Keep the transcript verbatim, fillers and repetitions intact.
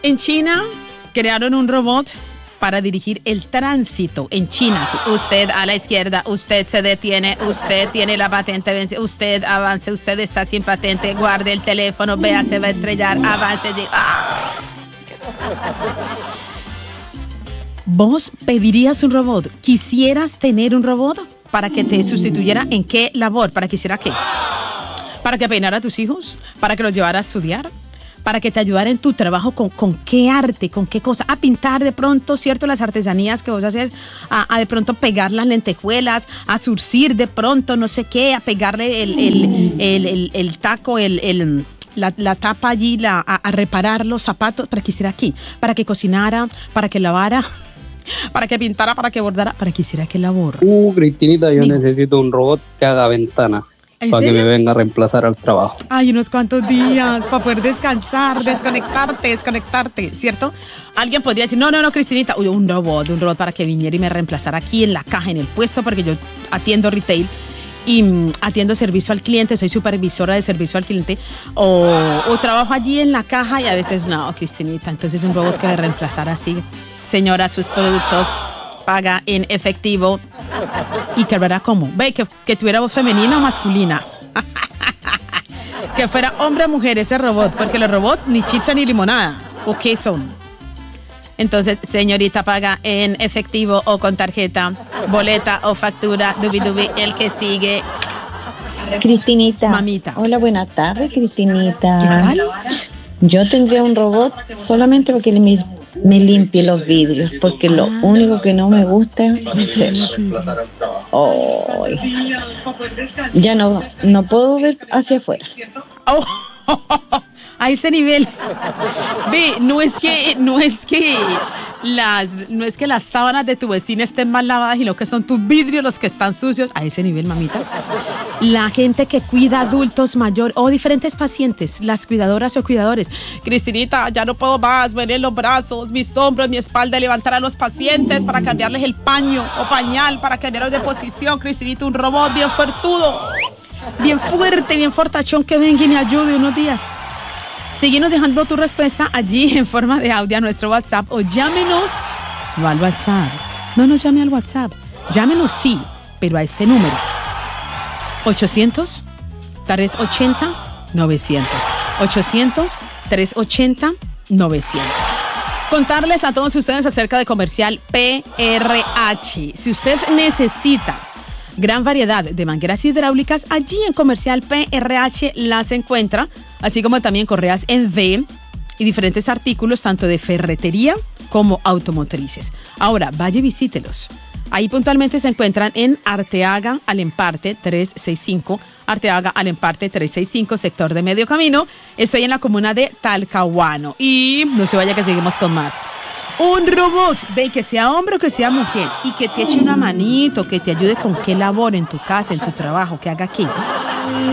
En China crearon un robot para dirigir el tránsito en China. Si usted a la izquierda, usted se detiene, usted tiene la patente vencida, usted avance, usted está sin patente, guarde el teléfono, vea, se va a estrellar, avance. Y... ¡ah! ¿Vos pedirías un robot? ¿Quisieras tener un robot para que te sustituyera en qué labor? ¿Para que hiciera qué? ¿Para que peinara a tus hijos? ¿Para que los llevara a estudiar? ¿Para que te ayudara en tu trabajo? ¿Con, con qué arte? ¿Con qué cosa? A pintar de pronto, ¿cierto? Las artesanías que vos haces, a, a de pronto pegar las lentejuelas, a surcir de pronto, no sé qué, a pegarle el, el, el, el, el taco, el... el La, la tapa allí, la, a, a reparar los zapatos, para que hiciera aquí, para que cocinara, para que lavara, para que pintara, para que bordara, para que hiciera qué labor. Uh, Cristinita, yo Digo, necesito un robot que haga ventana para serio? que me venga a reemplazar al trabajo. Ay, unos cuantos días para poder descansar, desconectarte, desconectarte, ¿cierto? Alguien podría decir, no, no, no, Cristinita, uy, un robot, un robot para que viniera y me reemplazara aquí en la caja, en el puesto, porque yo atiendo retail y mm, atiendo servicio al cliente, soy supervisora de servicio al cliente, o, o trabajo allí en la caja y a veces no, Cristinita, entonces un robot que me reemplazara así. Señora, sus productos paga en efectivo y que hablará como, ve, que, que tuviera voz femenina o masculina. Que fuera hombre o mujer ese robot, porque los robots ni chicha ni limonada, ¿o qué son? Entonces, señorita, paga en efectivo o con tarjeta, boleta o factura, dubi dubi, el que sigue. Cristinita. Mamita. Hola, buenas tardes, Cristinita. ¿Qué tal? Yo tendría un robot solamente para que me, me limpie los vidrios, porque lo Ah. único que no me gusta es eso. Oh, ya no, no puedo ver hacia afuera. Oh, a ese nivel. Ve, no es que, no es que las, no es que las sábanas de tu vecina estén mal lavadas, sino que son tus vidrios los que están sucios. A ese nivel, mamita. La gente que cuida adultos mayores o diferentes pacientes, las cuidadoras o cuidadores. Cristinita, ya no puedo más, me duelen los brazos, mis hombros, mi espalda, levantar a los pacientes para cambiarles el paño o pañal, para cambiarlos de posición. Cristinita, un robot bien fuertudo, bien fuerte, bien fortachón, que venga y me ayude unos días. Síguenos dejando tu respuesta allí en forma de audio a nuestro WhatsApp o llámenos, no al WhatsApp, no nos llame al WhatsApp, llámenos sí, pero a este número, ochocientos, tres ochenta, novecientos, ochocientos, tres ochenta, novecientos. Contarles a todos ustedes acerca de Comercial P R H. Si usted necesita gran variedad de mangueras hidráulicas, allí en Comercial P R H las encuentra, así como también correas en V y diferentes artículos tanto de ferretería como automotrices. Ahora, vaya y visítelos. Ahí puntualmente se encuentran en Arteaga Alemparte trescientos sesenta y cinco, Arteaga Alemparte trescientos sesenta y cinco, sector de Medio Camino. Estoy en la comuna de Talcahuano y no se vaya que seguimos con más. Un robot, ve, que sea hombre o que sea mujer, y que te eche una manito, que te ayude con qué labor en tu casa, en tu trabajo, que haga qué.